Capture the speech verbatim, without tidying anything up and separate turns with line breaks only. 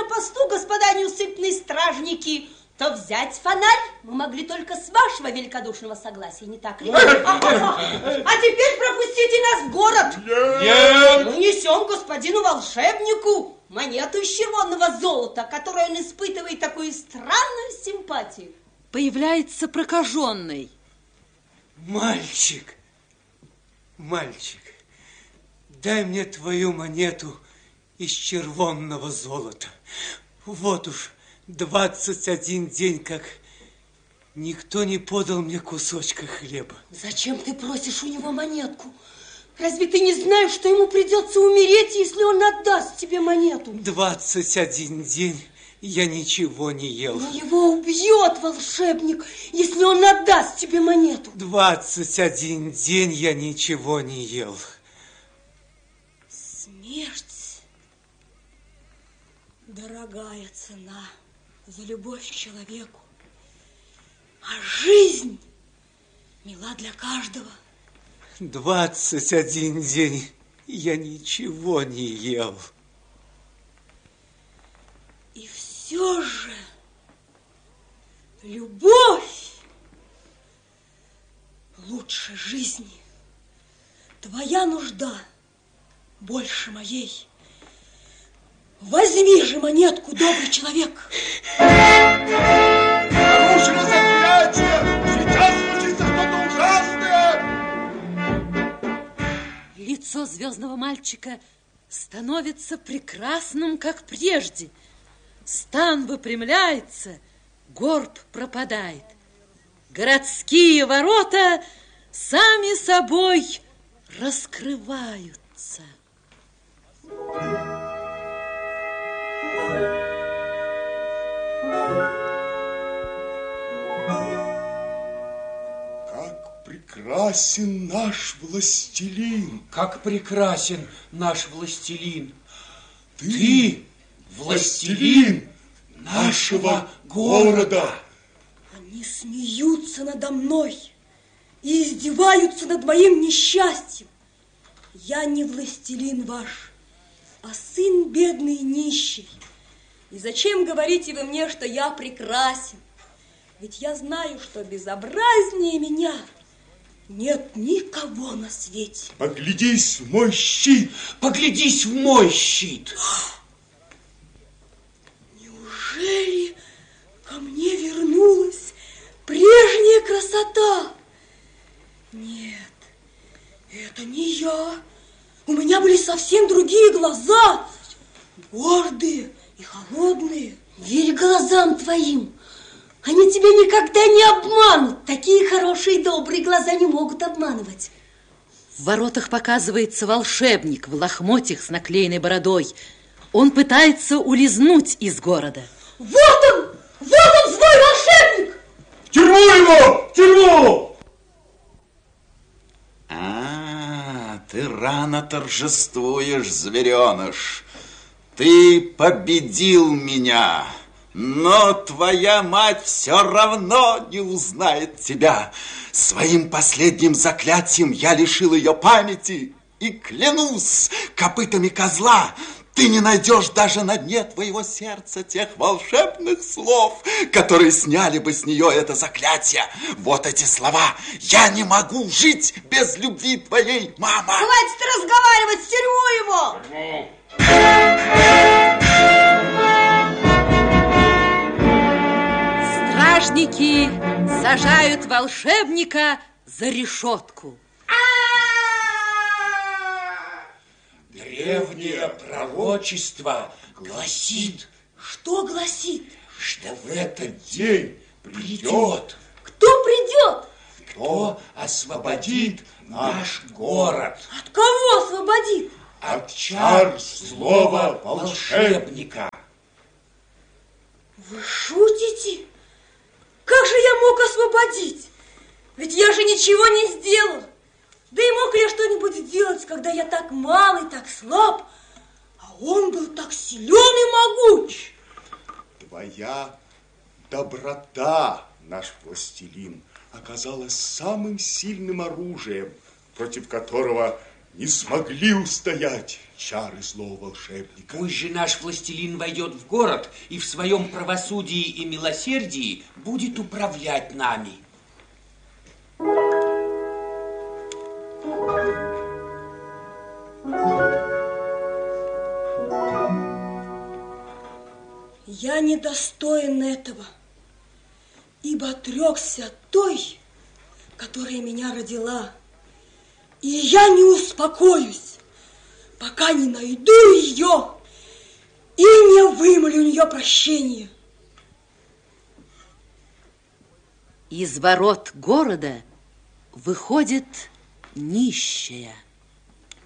на посту, господа неусыпные стражники, то взять фонарь мы могли только с вашего великодушного согласия, не так ли? А теперь пропустите нас в город.
Нет.
Мы несем господину волшебнику монету из червонного золота, которой он испытывает такую странную симпатию.
Появляется прокаженный.
Мальчик, мальчик, дай мне твою монету из червонного золота. Вот уж двадцать один день, как никто не подал мне кусочка хлеба.
Зачем ты просишь у него монетку? Разве ты не знаешь, что ему придется умереть, если он отдаст тебе монету?
Двадцать один день я ничего не ел.
Но его убьет волшебник, если он отдаст тебе монету.
Двадцать один день я ничего не ел.
Смерть – дорогая цена за любовь к человеку, а жизнь мила для каждого.
Двадцать один день я ничего не ел.
И все же любовь лучше жизни. Твоя нужда больше моей. Возьми же монетку, добрый человек.
Нарушили заклятие! Сейчас случится что-то ужасное!
Лицо звездного мальчика становится прекрасным, как прежде. Стан выпрямляется, горб пропадает. Городские ворота сами собой раскрываются.
Как прекрасен наш властелин!
Как прекрасен наш властелин!
Ты,
Ты властелин нашего города!
Они смеются надо мной и издеваются над моим несчастьем. Я не властелин ваш, а сын бедный и нищий. И зачем говорите вы мне, что я прекрасен? Ведь я знаю, что безобразнее меня нет никого на свете.
Поглядись в мой щит!
Поглядись в мой щит!
Неужели ко мне вернулась прежняя красота? Нет, это не я. У меня были совсем другие глаза, гордые и холодные. Верь глазам твоим, они тебя никогда не обманут. Такие хорошие и добрые глаза не могут обманывать.
В воротах показывается волшебник в лохмотьях с наклеенной бородой. Он пытается улизнуть из города.
Вот он! Вот он, злой волшебник!
В тюрьму его! В тюрьму!
А, ты рано торжествуешь, звереныш. Ты победил меня, но твоя мать все равно не узнает тебя. Своим последним заклятием я лишил ее памяти. И клянусь копытами козла, ты не найдешь даже на дне твоего сердца тех волшебных слов, которые сняли бы с нее это заклятие. Вот эти слова. Я не могу жить без любви твоей, мама.
Хватит разговаривать, в тюрьму его!
Стражники сажают волшебника за решетку.
Древнее пророчество гласит...
Что гласит?
Что в этот день придет...
Кто придет?
Кто освободит наш город?
От кого освободит?
От чар злого волшебника.
Вы шутите? Как же я мог освободить? Ведь я же ничего не сделал. Да и мог ли я что-нибудь сделать, когда я так мал и так слаб, а он был так силен и могуч?
Твоя доброта, наш властелин, оказалась самым сильным оружием, против которого не смогли устоять чары злого волшебника.
Пусть же наш властелин войдет в город и в своем правосудии и милосердии будет управлять нами.
Я недостоин этого, ибо отрекся от той, которая меня родила. И я не успокоюсь, пока не найду ее и не вымолю у нее прощения.
Из ворот города выходит нищая.